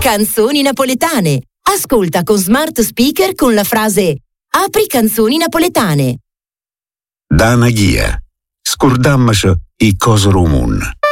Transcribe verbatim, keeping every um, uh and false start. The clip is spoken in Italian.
Canzoni napoletane. Ascolta con smart speaker con la frase "Apri canzoni napoletane". Dana Ghia. Scordammaci i coso rumun.